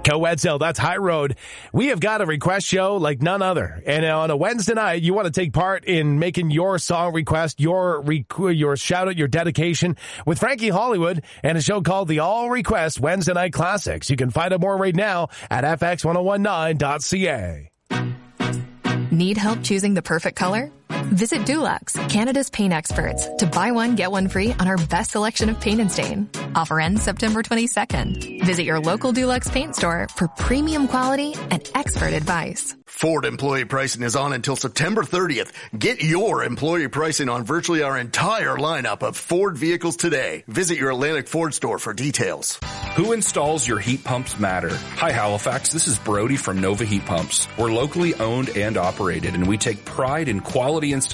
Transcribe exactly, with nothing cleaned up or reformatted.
Co-Edsel, that's High Road. We have got a request show like none other. And on a Wednesday night, you want to take part in making your song request, your requ- your shout out, your dedication with Frankie Hollywood and a show called the All Request Wednesday Night Classics. You can find out more right now at f x ten nineteen dot c a. Need help choosing the perfect color? Visit Dulux, Canada's paint experts, to buy one, get one free on our best selection of paint and stain. Offer ends September twenty-second. Visit your local Dulux paint store for premium quality and expert advice. Ford employee pricing is on until September thirtieth. Get your employee pricing on virtually our entire lineup of Ford vehicles today. Visit your Atlantic Ford store for details. Who installs your heat pumps matter. Hi Halifax, this is Brody from Nova Heat Pumps. We're locally owned and operated, and we take pride in quality installation